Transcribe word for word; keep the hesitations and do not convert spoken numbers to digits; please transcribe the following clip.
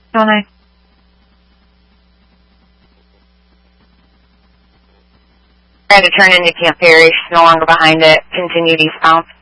Don't I? I had to turn into Camp Perry. She's no longer behind it. Continued eastbound.